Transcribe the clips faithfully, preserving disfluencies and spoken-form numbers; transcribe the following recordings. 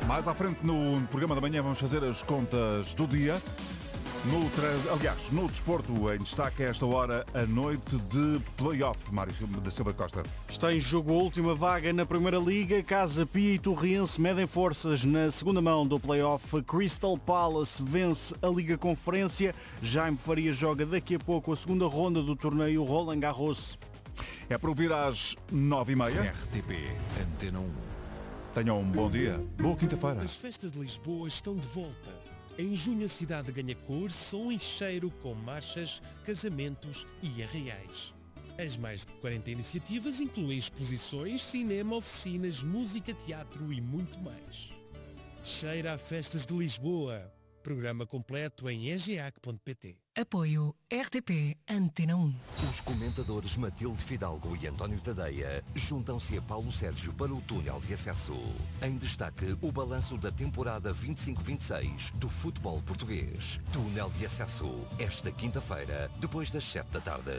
Mais à frente no programa da manhã vamos fazer as contas do dia. No tra... Aliás, no desporto em destaque a esta hora a noite de play-off, Mário da Silva Costa. Está em jogo a última vaga na Primeira Liga. Casa Pia e Torriense medem forças na segunda mão do play-off. Crystal Palace vence a Liga Conferência. Jaime Faria joga daqui a pouco a segunda ronda do torneio Roland Garros. É para ouvir às nove e meia. R T P Antena um. Tenham um bom dia. Boa quinta-feira. As festas de Lisboa estão de volta. Em junho a cidade ganha cor, som e cheiro com marchas, casamentos e arraiais. As mais de quarenta iniciativas incluem exposições, cinema, oficinas, música, teatro e muito mais. Cheira a Festas de Lisboa. Programa completo em e g a c ponto p t. Apoio R T P Antena um. Os comentadores Matilde Fidalgo e António Tadeia juntam-se a Paulo Sérgio para o túnel de acesso. Em destaque, o balanço da temporada vinte e cinco vinte e seis do futebol português. Túnel de acesso, esta quinta-feira, depois das sete da tarde.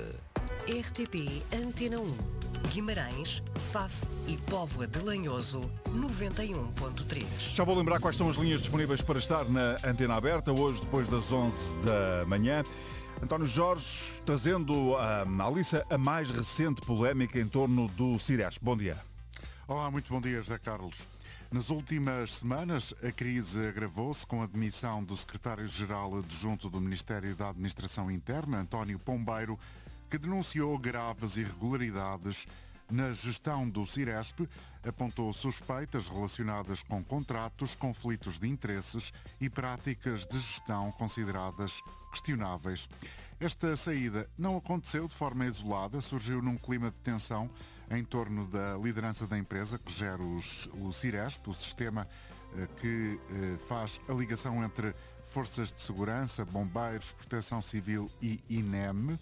R T P Antena um. Guimarães, Faf e Póvoa de Lanhoso, noventa e um ponto três. Já vou lembrar quais são as linhas disponíveis para estar na antena aberta, hoje depois das onze da manhã. António Jorge, trazendo à Alissa a mais recente polémica em torno do Ciresp. Bom dia. Olá, muito bom dia, José Carlos. Nas últimas semanas, a crise agravou-se com a demissão do secretário-geral adjunto do Ministério da Administração Interna, António Pombeiro, que denunciou graves irregularidades na gestão do Ciresp, apontou suspeitas relacionadas com contratos, conflitos de interesses e práticas de gestão consideradas questionáveis. Esta saída não aconteceu de forma isolada, surgiu num clima de tensão em torno da liderança da empresa que gera o Ciresp, o sistema que faz a ligação entre forças de segurança, bombeiros, proteção civil e I N E M.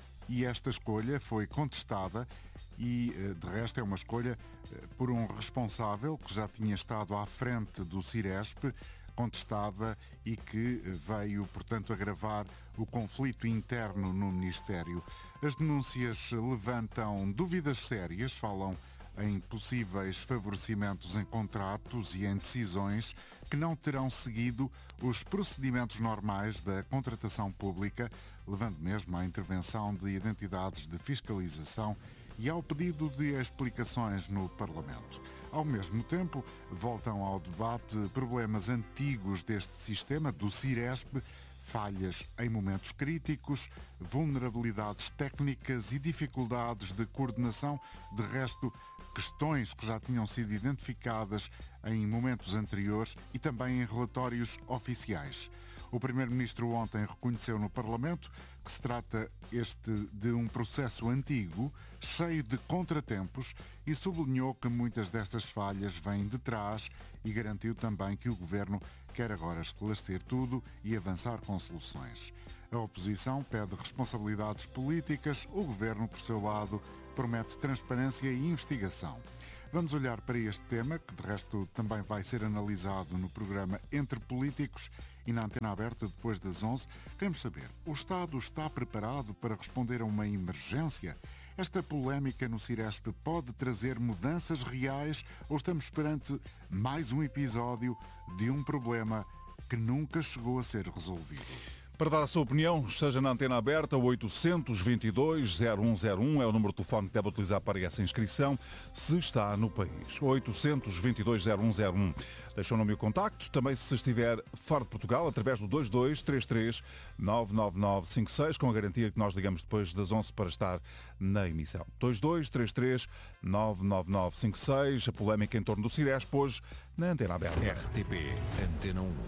E esta escolha foi contestada e, de resto, é uma escolha por um responsável que já tinha estado à frente do Ciresp, contestada e que veio, portanto, agravar o conflito interno no Ministério. As denúncias levantam dúvidas sérias, falam em possíveis favorecimentos em contratos e em decisões que não terão seguido os procedimentos normais da contratação pública, levando mesmo à intervenção de entidades de fiscalização e ao pedido de explicações no Parlamento. Ao mesmo tempo, voltam ao debate problemas antigos deste sistema, do Ciresp, falhas em momentos críticos, vulnerabilidades técnicas e dificuldades de coordenação, de resto, questões que já tinham sido identificadas em momentos anteriores e também em relatórios oficiais. O Primeiro-Ministro ontem reconheceu no Parlamento que se trata este de um processo antigo, cheio de contratempos, e sublinhou que muitas destas falhas vêm de trás e garantiu também que o Governo quer agora esclarecer tudo e avançar com soluções. A oposição pede responsabilidades políticas, o Governo, por seu lado, promete transparência e investigação. Vamos olhar para este tema, que de resto também vai ser analisado no programa Entre Políticos e na Antena Aberta depois das onze. Queremos saber, o Estado está preparado para responder a uma emergência? Esta polémica no Ciresp pode trazer mudanças reais ou estamos perante mais um episódio de um problema que nunca chegou a ser resolvido? Para dar a sua opinião, esteja na antena aberta, oitocentos e vinte e dois, zero um zero um é o número de telefone que deve utilizar para essa inscrição, se está no país. oitocentos e vinte e dois, zero um zero um. Deixa o nome e o contacto. Também se estiver fora de Portugal, através do dois dois três três nove nove nove cinco seis, com a garantia que nós ligamos depois das onze para estar na emissão. dois dois três três nove nove nove cinco seis, a polémica em torno do Ciresp, hoje na antena aberta. R T P Antena um.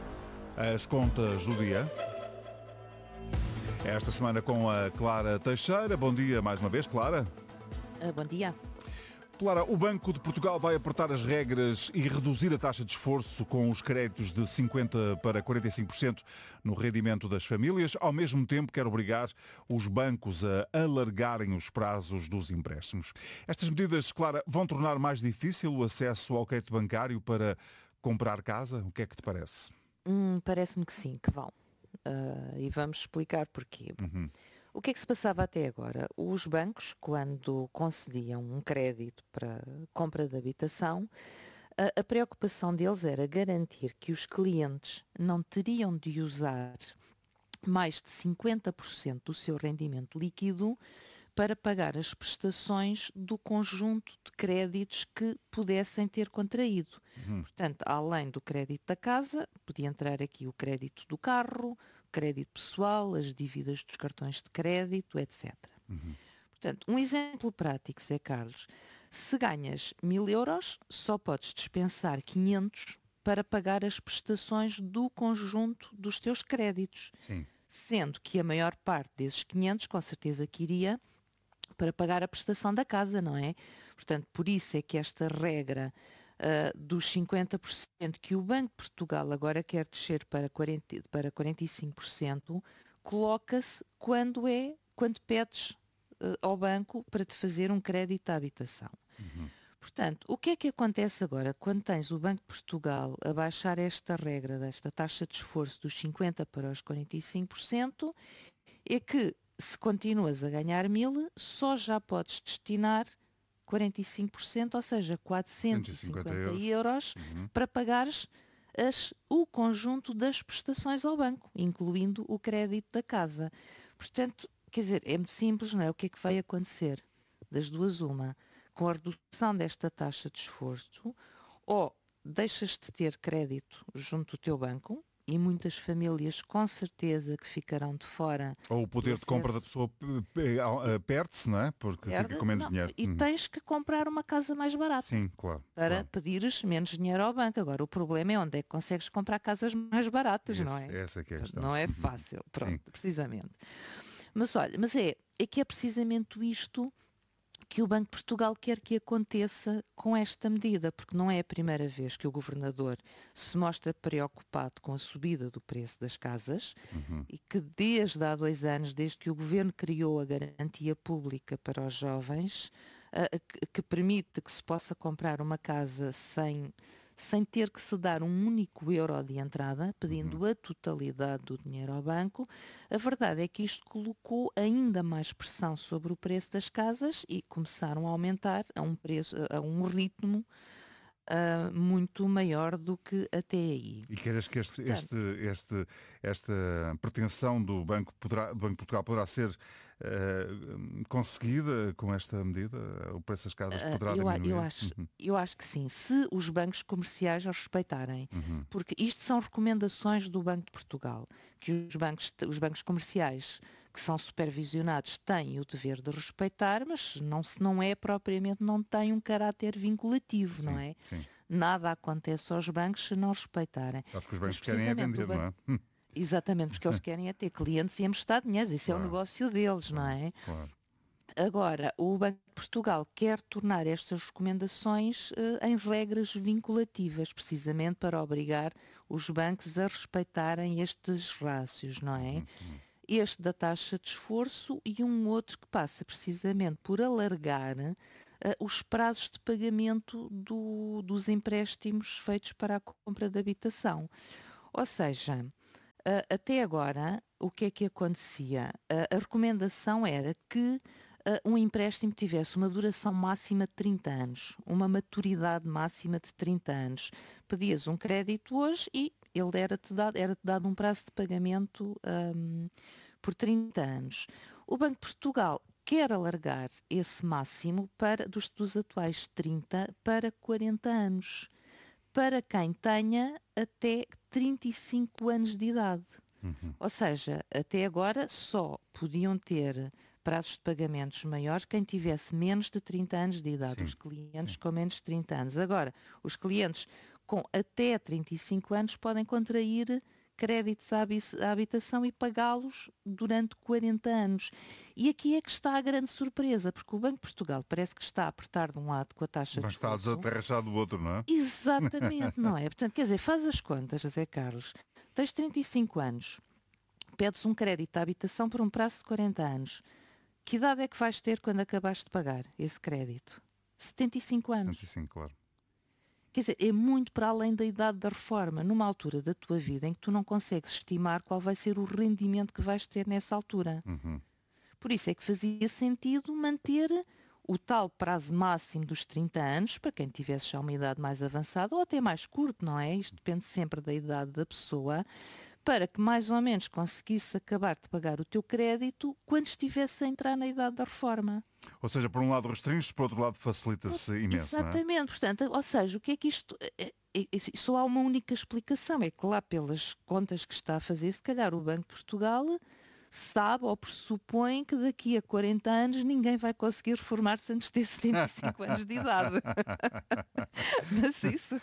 As contas do dia. Esta semana com a Clara Teixeira. Bom dia mais uma vez, Clara. Uh, bom dia. Clara, o Banco de Portugal vai apertar as regras e reduzir a taxa de esforço com os créditos de cinquenta por cento para quarenta e cinco por cento no rendimento das famílias. Ao mesmo tempo, quer obrigar os bancos a alargarem os prazos dos empréstimos. Estas medidas, Clara, vão tornar mais difícil o acesso ao crédito bancário para comprar casa? O que é que te parece? Hum, parece-me que sim, que vão. Uh, e vamos explicar porquê. Uhum. O que é que se passava até agora? Os bancos, quando concediam um crédito para compra de habitação, A, a preocupação deles era garantir que os clientes não teriam de usar mais de cinquenta por cento do seu rendimento líquido para pagar as prestações do conjunto de créditos que pudessem ter contraído. Uhum. Portanto, além do crédito da casa, podia entrar aqui o crédito do carro, o crédito pessoal, as dívidas dos cartões de crédito, etcétera. Uhum. Portanto, um exemplo prático, Zé Carlos, se ganhas mil euros, só podes dispensar quinhentos para pagar as prestações do conjunto dos teus créditos. Sim. Sendo que a maior parte desses quinhentos, com certeza que iria para pagar a prestação da casa, não é? Portanto, por isso é que esta regra uh, dos cinquenta por cento que o Banco de Portugal agora quer descer para, quarenta, para quarenta e cinco por cento, coloca-se quando é, quando pedes uh, ao banco para te fazer um crédito à habitação. Uhum. Portanto, o que é que acontece agora quando tens o Banco de Portugal a baixar esta regra, desta taxa de esforço dos cinquenta por cento para os quarenta e cinco por cento, é que se continuas a ganhar mil, só já podes destinar quarenta e cinco por cento, ou seja, quatrocentos e cinquenta euros, euros uhum. para pagares as, o conjunto das prestações ao banco, incluindo o crédito da casa. Portanto, quer dizer, é muito simples, não é? O que é que vai acontecer? Das duas, uma. Com a redução desta taxa de esforço, ou deixas de ter crédito junto do teu banco, e muitas famílias com certeza que ficarão de fora. Ou o poder de compra da pessoa perde-se, não é? Porque Perde, fica com menos não, dinheiro. E hum. tens que comprar uma casa mais barata. Sim, claro. Para claro. pedires menos dinheiro ao banco. Agora, o problema é onde é que consegues comprar casas mais baratas, Esse, não é? Essa é que é a questão. Não é fácil. Pronto, Sim. precisamente. Mas olha, mas é, é que é precisamente isto que o Banco de Portugal quer que aconteça com esta medida, porque não é a primeira vez que o governador se mostra preocupado com a subida do preço das casas uhum. e que desde há dois anos, desde que o governo criou a garantia pública para os jovens, uh, que, que permite que se possa comprar uma casa sem, sem ter que se dar um único euro de entrada, pedindo uhum. a totalidade do dinheiro ao banco, a verdade é que isto colocou ainda mais pressão sobre o preço das casas e começaram a aumentar a um, preço, a um ritmo uh, muito maior do que até aí. E queres que este, este, este, esta pretensão do Banco, poderá, do Banco de Portugal poderá ser uh, conseguida com esta medida? O preço das casas poderá uh, eu, diminuir? Eu acho, uhum. eu acho que sim, se os bancos comerciais os respeitarem, uhum. porque isto são recomendações do Banco de Portugal, que os bancos, os bancos comerciais que são supervisionados têm o dever de respeitar, mas não, se não é propriamente, não tem um caráter vinculativo, sim, não é? Sim. Nada acontece aos bancos se não respeitarem. Sabes que os bancos querem é vender, banco... não é? Exatamente, porque eles querem é ter clientes e emprestar dinheiro, isso claro. É o negócio deles, claro. Não é? Claro. Agora, o Banco de Portugal quer tornar estas recomendações uh, em regras vinculativas, precisamente para obrigar os bancos a respeitarem estes rácios, não é? Uhum. Este da taxa de esforço e um outro que passa precisamente por alargar uh, os prazos de pagamento do, dos empréstimos feitos para a compra de habitação. Ou seja, uh, até agora, o que é que acontecia? Uh, a recomendação era que Uh, um empréstimo tivesse uma duração máxima de trinta anos, uma maturidade máxima de trinta anos. Pedias um crédito hoje e ele era-te dado, era-te dado um prazo de pagamento um, por trinta anos. O Banco de Portugal quer alargar esse máximo para, dos, dos atuais trinta para quarenta anos, para quem tenha até trinta e cinco anos de idade. Uhum. Ou seja, até agora só podiam ter prazos de pagamentos maiores quem tivesse menos de trinta anos de idade, sim, os clientes sim. com menos de trinta anos. Agora, os clientes com até trinta e cinco anos podem contrair créditos à habitação e pagá-los durante quarenta anos. E aqui é que está a grande surpresa, porque o Banco de Portugal parece que está a apertar de um lado com a taxa Mas de esforço. está a desatarrachar do outro, não é? Exatamente, não é? Portanto, quer dizer, faz as contas, José Carlos. Tens trinta e cinco anos, pedes um crédito à habitação por um prazo de quarenta anos. Que idade é que vais ter quando acabaste de pagar esse crédito? setenta e cinco anos. setenta e cinco, claro. Quer dizer, é muito para além da idade da reforma, numa altura da tua vida em que tu não consegues estimar qual vai ser o rendimento que vais ter nessa altura. Uhum. Por isso é que fazia sentido manter o tal prazo máximo dos trinta anos, para quem tivesse já uma idade mais avançada, ou até mais curto, não é? Isto depende sempre da idade da pessoa, para que mais ou menos conseguisse acabar de pagar o teu crédito quando estivesse a entrar na idade da reforma. Ou seja, por um lado restringe, por outro lado facilita-se imenso. Exatamente, não é? Portanto, ou seja, o que é que isto... Só há uma única explicação, é que lá pelas contas que está a fazer, se calhar o Banco de Portugal sabe ou pressupõe que daqui a quarenta anos ninguém vai conseguir reformar-se antes de ter setenta e cinco anos de idade. Mas isso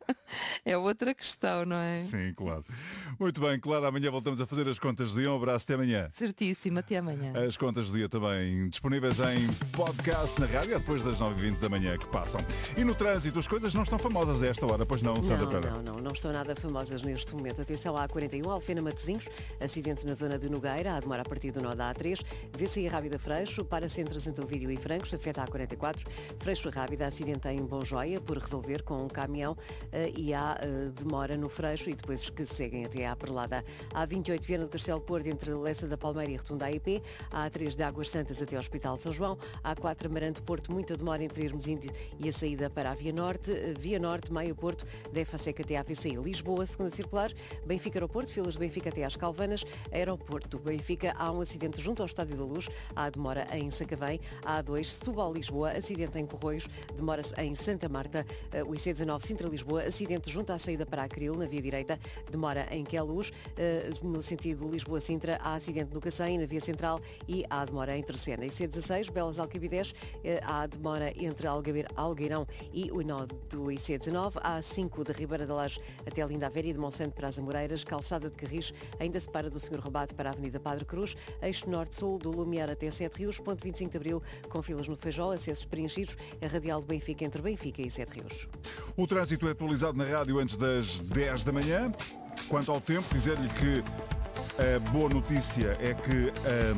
é outra questão, não é? Sim, claro. Muito bem, claro, amanhã voltamos a fazer as contas do dia. Um abraço, até amanhã. Certíssimo, até amanhã. As contas do dia também disponíveis em podcast na rádio, depois das nove e vinte da manhã que passam. E no trânsito, as coisas não estão famosas a esta hora, pois não, Sandra Pereira? Não, não, não, não estão nada famosas neste momento. Atenção à A quarenta e um, Alfena Matosinhos, acidente na zona de Nogueira, a demora a partir do nó da A três, V C I Rábida Freixo, para Centro Santo Ovídio e Francos, afeta a A quarenta e quatro, Freixo Rábida, acidente em Bom Joia, por resolver com um caminhão e há demora no Freixo e depois que seguem até à Perlada. A vinte e oito, Viana do Castelo Porto, entre Lessa da Palmeira e Rotunda A I P, a A três de Águas Santas até ao Hospital de São João, a quatro Amarante Porto, muita demora entre Hermesinde e a saída para a Via Norte, Via Norte, Maio Porto, da F A S E C até à A V C I Lisboa, segunda circular, Benfica Aeroporto, filas de Benfica até às Calvanas, Aeroporto Benfica, há um acidente junto ao Estádio da Luz, há demora em Sacavém, a dois, Setúbal Lisboa, acidente em Corroios, demora-se em Santa Marta, o I C dezanove Sintra Lisboa, acidente junto à saída para a Acril, na via direita, demora em Queluz, no sentido Lisboa-Sintra, há acidente no Cacém, na via central e há demora em Terceira. I C dezasseis, Belas Alcabidez, há demora entre Algueirão e o nó do I C dezanove, há cinco de Ribeira da Laje até Linda a Velha e de Monsanto para as Amoreiras, Calçada de Carris, ainda se para do senhor Rabato para a Avenida Padre Cruz, eixo norte-sul do Lumiar até Sete Rios, ponto vinte e cinco de Abril, com filas no Feijó, acessos preenchidos, a radial de Benfica entre Benfica e Sete Rios. O trânsito é atualizado na rádio antes das dez da manhã. Quanto ao tempo, dizer-lhe que a boa notícia é que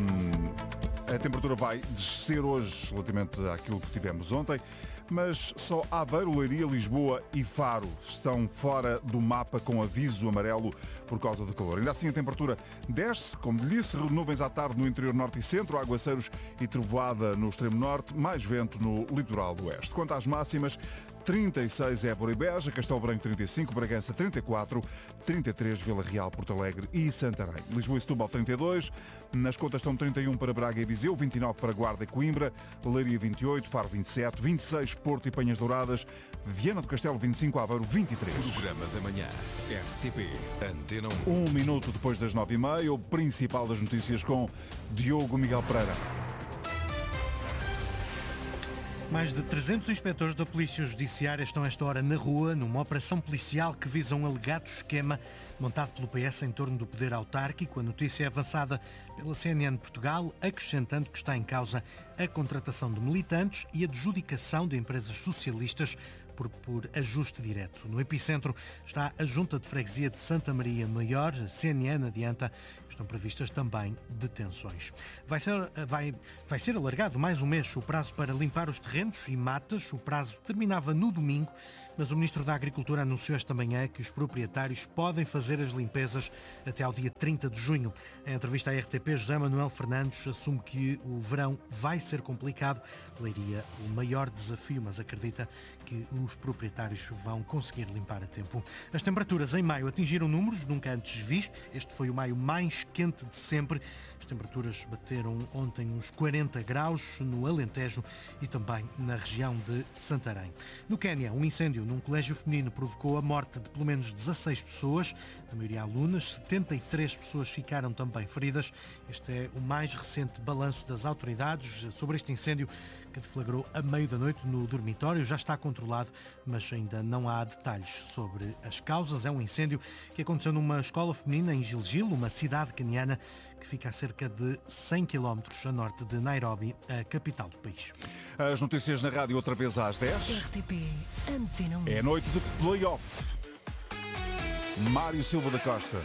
hum, a temperatura vai descer hoje relativamente àquilo que tivemos ontem, mas só Aveiro, Leiria, Lisboa e Faro estão fora do mapa com aviso amarelo por causa do calor. Ainda assim a temperatura desce, como lhe disse, nuvens à tarde no interior norte e centro, aguaceiros e trovoada no extremo norte, mais vento no litoral do oeste. Quanto às máximas, trinta e seis Évora e Beja, Castelo Branco trinta e cinco, Bragança trinta e quatro, trinta e três Vila Real, Porto Alegre e Santarém. Lisboa e Setúbal trinta e dois, nas contas estão trinta e um para Braga e Viseu, vinte e nove para Guarda e Coimbra, Leiria vinte e oito, Faro vinte e sete, vinte e seis Porto e Penhas Douradas, Viana do Castelo vinte e cinco, Aveiro vinte e três. Programa da manhã, R T P, Antena um. Um minuto depois das nove e meia, o principal das notícias com Diogo Miguel Pereira. Mais de trezentos inspectores da Polícia Judiciária estão esta hora na rua numa operação policial que visa um alegado esquema montado pelo P S em torno do poder autárquico. A notícia é avançada pela C N N Portugal, acrescentando que está em causa a contratação de militantes e a adjudicação de empresas socialistas por, por ajuste direto. No epicentro está a Junta de Freguesia de Santa Maria Maior. A C N N adianta que estão previstas também detenções. Vai ser, vai, vai ser alargado mais um mês o prazo para limpar os terrenos e matas. O prazo terminava no domingo, mas o Ministro da Agricultura anunciou esta manhã que os proprietários podem fazer as limpezas até ao dia trinta de junho. Em entrevista à R T P, José Manuel Fernandes assume que o verão vai ser complicado. Leiria o maior desafio, mas acredita que os proprietários vão conseguir limpar a tempo. As temperaturas em maio atingiram números nunca antes vistos. Este foi o maio mais quente de sempre. As temperaturas bateram ontem uns quarenta graus no Alentejo e também na região de Santarém. No Quénia, um incêndio num colégio feminino provocou a morte de pelo menos dezasseis pessoas, a maioria alunas, setenta e três pessoas ficaram também feridas. Este é o mais recente balanço das autoridades sobre este incêndio que deflagrou a meio da noite no dormitório. Já está controlado, mas ainda não há detalhes sobre as causas. É um incêndio que aconteceu numa escola feminina em Gilgil, uma cidade queniana que fica a cerca de cem quilómetros a norte de Nairobi, a capital do país. As notícias na rádio outra vez às dez. R T P Antena um. É noite de play-off. Mário Silva da Costa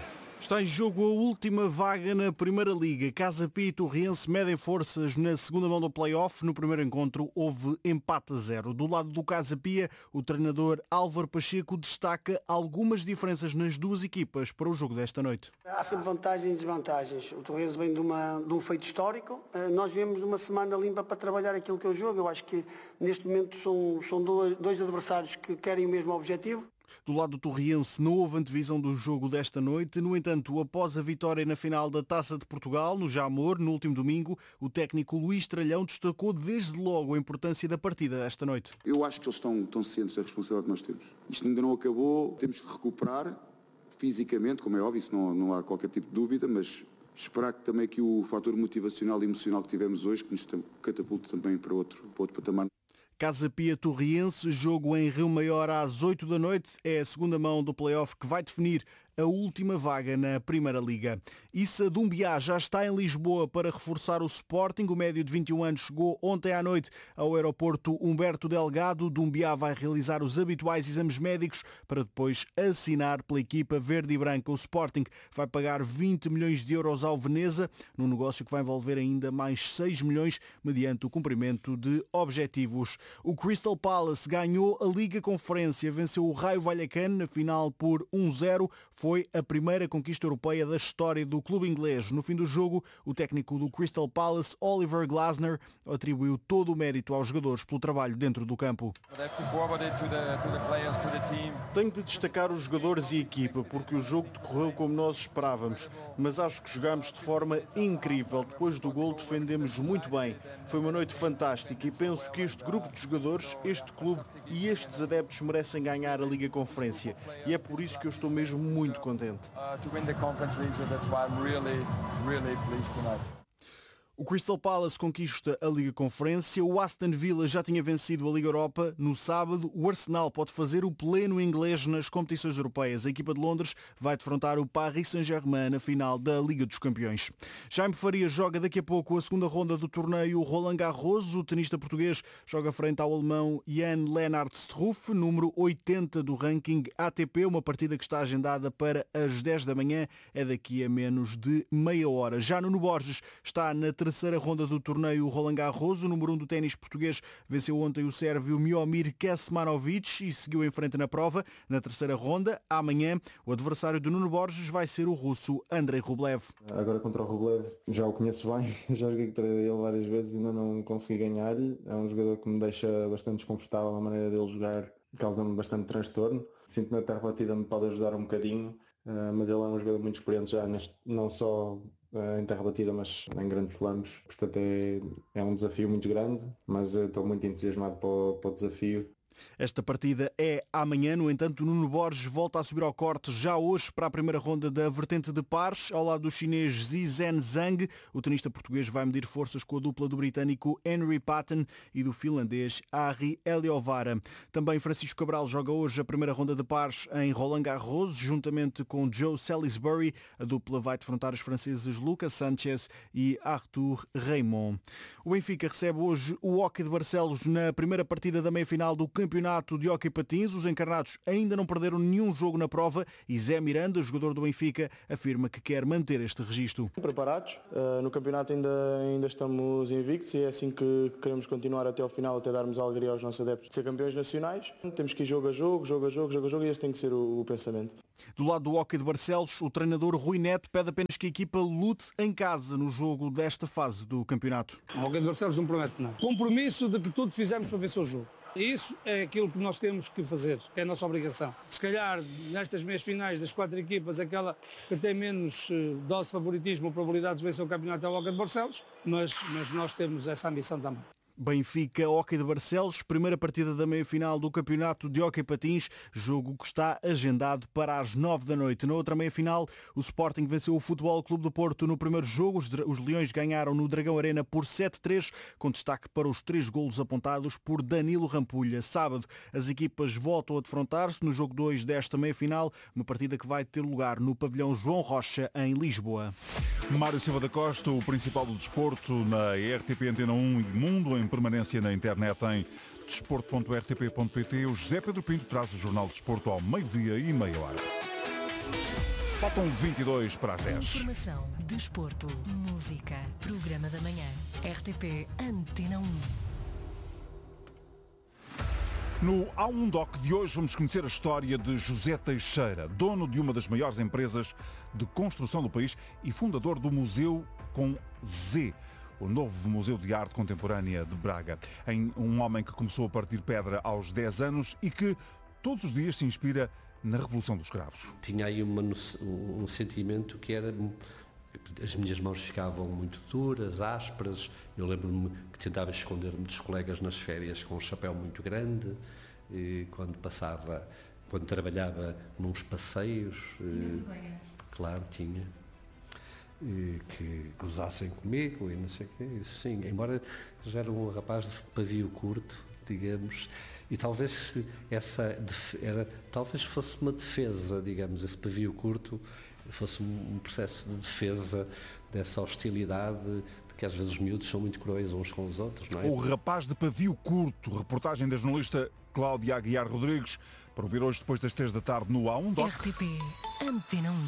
Está em jogo a última vaga na Primeira Liga. Casa Pia e Torriense medem forças na segunda mão do play-off. No primeiro encontro houve empate a zero. Do lado do Casa Pia, o treinador Álvaro Pacheco destaca algumas diferenças nas duas equipas para o jogo desta noite. Há sempre vantagens e desvantagens. O Torriense vem de, uma, de um feito histórico. Nós viemos de uma semana limpa para trabalhar aquilo que é o jogo. Eu acho que neste momento são, são dois, dois adversários que querem o mesmo objetivo. Do lado do Torriense não houve antevisão do jogo desta noite. No entanto, após a vitória na final da Taça de Portugal, no Jamor, no último domingo, o técnico Luís Tralhão destacou desde logo a importância da partida desta noite. Eu acho que eles estão, estão cientes da responsabilidade que nós temos. Isto ainda não acabou, temos que recuperar fisicamente, como é óbvio, isso não, não há qualquer tipo de dúvida, mas esperar que também que o fator motivacional e emocional que tivemos hoje, que nos catapulte também para outro, para outro patamar. Casa Pia Torriense, jogo em Rio Maior às oito da noite. É a segunda mão do play-off que vai definir a última vaga na Primeira Liga. Issa Dumbiá já está em Lisboa para reforçar o Sporting. O médio de vinte e um anos chegou ontem à noite ao aeroporto Humberto Delgado. Dumbiá vai realizar os habituais exames médicos para depois assinar pela equipa verde e branca. O Sporting vai pagar vinte milhões de euros ao Veneza, num negócio que vai envolver ainda mais seis milhões mediante o cumprimento de objetivos. O Crystal Palace ganhou a Liga Conferência, venceu o Raio Vallecano na final por um zero. Foi a primeira conquista europeia da história do clube inglês. No fim do jogo, o técnico do Crystal Palace, Oliver Glasner, atribuiu todo o mérito aos jogadores pelo trabalho dentro do campo. Tenho de destacar os jogadores e a equipa, porque o jogo decorreu como nós esperávamos, mas acho que jogámos de forma incrível. Depois do gol defendemos muito bem. Foi uma noite fantástica e penso que este grupo de jogadores, este clube e estes adeptos merecem ganhar a Liga Conferência. E é por isso que eu estou mesmo muito contente. O Crystal Palace conquista a Liga Conferência, o Aston Villa já tinha vencido a Liga Europa no sábado, o Arsenal pode fazer o pleno inglês nas competições europeias. A equipa de Londres vai defrontar o Paris Saint-Germain na final da Liga dos Campeões. Jaime Faria joga daqui a pouco a segunda ronda do torneio Roland Garros. O tenista português joga frente ao alemão Jan-Lennard Struff, número oitenta do ranking A T P, uma partida que está agendada para as dez da manhã, é daqui a menos de meia hora. Já Nuno Borges está na terceira ronda do torneio Roland Garros. O número um do ténis português venceu ontem o sérvio Miomir Kecmanovic e seguiu em frente na prova. Na terceira ronda, amanhã, o adversário de Nuno Borges vai ser o russo Andrei Rublev. Agora contra o Rublev já o conheço bem, já joguei contra ele várias vezes e ainda não consegui ganhar-lhe. É um jogador que me deixa bastante desconfortável a maneira dele jogar, causa-me bastante transtorno. Sinto que na terra batida me pode ajudar um bocadinho, mas ele é um jogador muito experiente já, neste, não só em terra batida, mas em grandes slams. Portanto, é, é um desafio muito grande, mas estou muito entusiasmado para o, para o desafio. Esta partida é amanhã, no entanto, Nuno Borges volta a subir ao corte já hoje para a primeira ronda da vertente de pares, ao lado do chinês Zizhen Zhang. O tenista português vai medir forças com a dupla do britânico Henry Patton e do finlandês Harry Eliovara. Também Francisco Cabral joga hoje a primeira ronda de pares em Roland Garros, juntamente com Joe Salisbury. A dupla vai defrontar os franceses Lucas Sanchez e Arthur Raymond. O Benfica recebe hoje o Hockey de Barcelos na primeira partida da meia-final do Campeonato de Hóquei Patins. Os encarnados ainda não perderam nenhum jogo na prova e Zé Miranda, jogador do Benfica, afirma que quer manter este registro. Preparados, no campeonato ainda, ainda estamos invictos e é assim que queremos continuar até ao final, até darmos alegria aos nossos adeptos de ser campeões nacionais. Temos que ir jogo a jogo, jogo a jogo, jogo a jogo e esse tem que ser o, o pensamento. Do lado do Hóquei de Barcelos, o treinador Rui Neto pede apenas que a equipa lute em casa no jogo desta fase do campeonato. O Hóquei de Barcelos não promete nada. Compromisso de que tudo fizemos para vencer o jogo. Isso é aquilo que nós temos que fazer, que é a nossa obrigação. Se calhar, nestas meias finais das quatro equipas, aquela que tem menos uh, dose de favoritismo ou probabilidade de vencer o campeonato é o Hóquei de Barcelos, mas, mas nós temos essa ambição também. Benfica, Hóquei de Barcelos, primeira partida da meia-final do Campeonato de Hóquei Patins, jogo que está agendado para as nove da noite. Na outra meia-final, o Sporting venceu o Futebol Clube do Porto no primeiro jogo. Os, os Leões ganharam no Dragão Arena por sete a três, com destaque para os três golos apontados por Danilo Rampulha. Sábado, as equipas voltam a defrontar-se no jogo dois desta meia-final, uma partida que vai ter lugar no pavilhão João Rocha, em Lisboa. Mário Silva da Costa, o principal do desporto na R T P Antena um e Mundo, em permanência na internet em desporto ponto r t p ponto p t. O José Pedro Pinto traz o Jornal de Desporto ao meio-dia e meia hora. Faltam vinte e dois para as dez. Informação, desporto, música, programa da manhã. R T P Antena um. No A um Doc de hoje vamos conhecer a história de José Teixeira, dono de uma das maiores empresas de construção do país e fundador do Museu com Z, o novo Museu de Arte Contemporânea de Braga. Em um homem que começou a partir pedra aos dez anos e que todos os dias se inspira na Revolução dos Cravos. Tinha aí uma, um sentimento que era... As minhas mãos ficavam muito duras, ásperas. Eu lembro-me que tentava esconder-me dos colegas nas férias com um chapéu muito grande. E quando passava, quando trabalhava nos passeios... Tinha vergonha? Claro, tinha. E que gozassem comigo e não sei o quê. Isso sim, embora eu já era um rapaz de pavio curto, digamos, e talvez essa era, talvez fosse uma defesa, digamos, esse pavio curto fosse um processo de defesa dessa hostilidade, de que às vezes os miúdos são muito cruéis uns com os outros, não é? O rapaz de pavio curto, reportagem da jornalista Cláudia Aguiar Rodrigues, para ouvir hoje depois das três da tarde no A um Doc. R T P Antena um.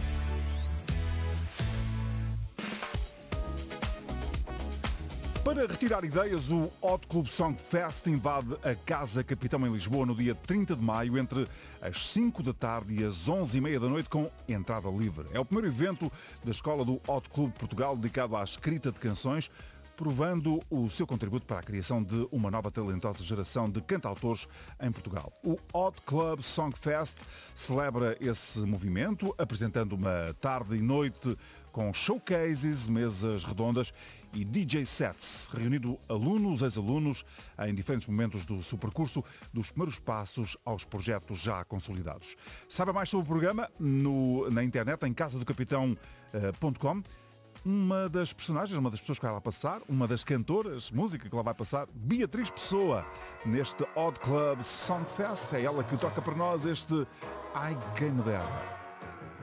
Para retirar ideias, o Hot Club Song Fest invade a Casa Capitão em Lisboa no dia trinta de maio, entre as cinco da tarde e as onze e meia da noite, com entrada livre. É o primeiro evento da escola do Hot Club Portugal dedicado à escrita de canções, provando o seu contributo para a criação de uma nova talentosa geração de cantautores em Portugal. O Hot Club Song Fest celebra esse movimento, apresentando uma tarde e noite com showcases, mesas redondas e D J sets, reunindo alunos, ex-alunos, em diferentes momentos do seu percurso, dos primeiros passos aos projetos já consolidados. Saiba mais sobre o programa no, na internet, em casa do capitão ponto com. Uma das personagens, uma das pessoas que vai lá passar, uma das cantoras, música que lá vai passar, Beatriz Pessoa, neste Hot Club Song Fest. É ela que toca para nós este Ai Quem Me Dera.